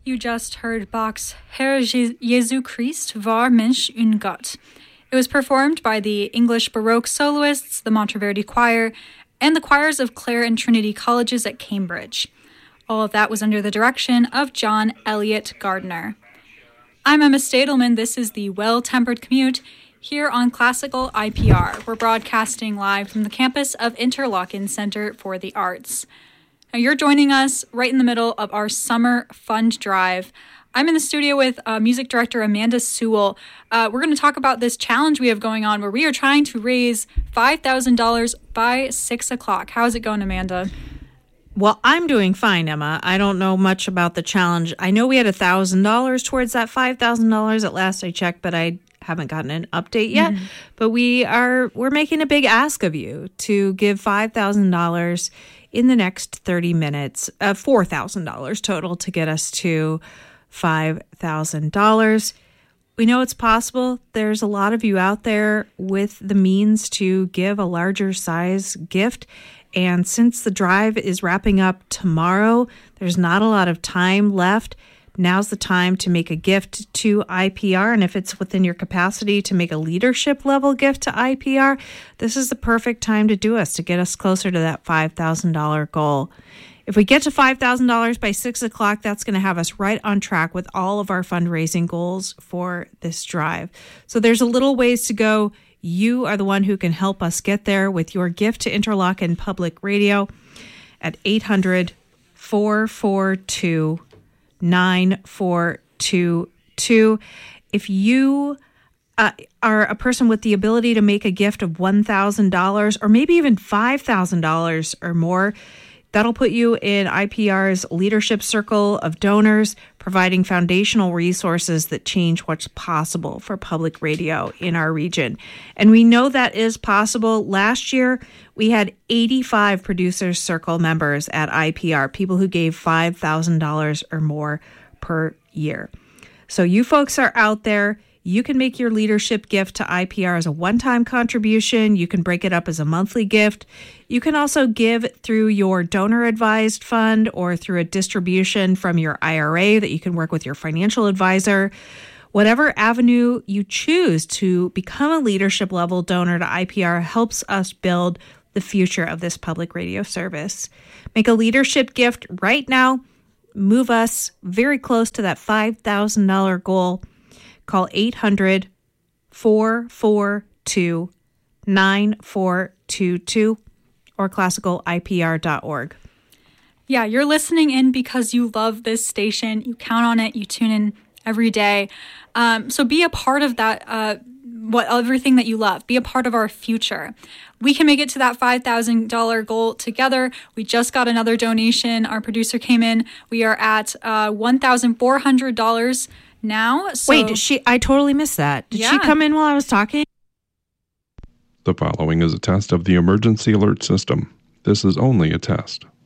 You just heard Bach's Herr Jesu Christ war Mensch und Gott. It was performed by the English Baroque soloists, the Monteverdi Choir, and the choirs of Clare and Trinity Colleges at Cambridge. All of that was under the direction of John Elliott Gardner. I'm Emma Stadelman. This is the Well-Tempered Commute here on Classical IPR. We're broadcasting live from the campus of Interlochen Center for the Arts. Now, you're joining us right in the middle of our summer fund drive. I'm in the studio with music director Amanda Sewell. We're going to talk about this challenge we have going on where we are trying to raise $5,000 by 6 o'clock. How's it going, Amanda? Well, I'm doing fine, Emma. I don't know much about the challenge. I know we had $1,000 towards that $5,000 at last I checked, but I haven't gotten an update yet. Mm-hmm. But we're making a big ask of you to give $5,000 in the next 30 minutes, $4,000 total to get us to $5,000. We know it's possible. There's a lot of you out there with the means to give a larger size gift. And since the drive is wrapping up tomorrow, there's not a lot of time left. Now's the time to make a gift to IPR. And if it's within your capacity to make a leadership level gift to IPR, this is the perfect time to do us, to get us closer to that $5,000 goal. If we get to $5,000 by 6 o'clock, that's going to have us right on track with all of our fundraising goals for this drive. So there's a little ways to go. You are the one who can help us get there with your gift to Interlochen Public Radio at 800-442-9422. If you are a person with the ability to make a gift of $1,000 or maybe even $5,000 or more, that'll put you in IPR's leadership circle of donors, providing foundational resources that change what's possible for public radio in our region. And we know that is possible. Last year, we had 85 Producers Circle members at IPR, people who gave $5,000 or more per year. So you folks are out there. You can make your leadership gift to IPR as a one-time contribution. You can break it up as a monthly gift. You can also give through your donor-advised fund or through a distribution from your IRA that you can work with your financial advisor. Whatever avenue you choose to become a leadership-level donor to IPR helps us build the future of this public radio service. Make a leadership gift right now. Move us very close to that $5,000 goal. Call 800-442-9422 or classicalipr.org. Yeah, you're listening in because you love this station. You count on it. You tune in every day. So be a part of that, everything that you love. Be a part of our future. We can make it to that $5,000 goal together. We just got another donation. Our producer came in. We are at $1,400 now. So, wait, I totally missed that. Did she come in while I was talking? The following is a test of the emergency alert system. This is only a test.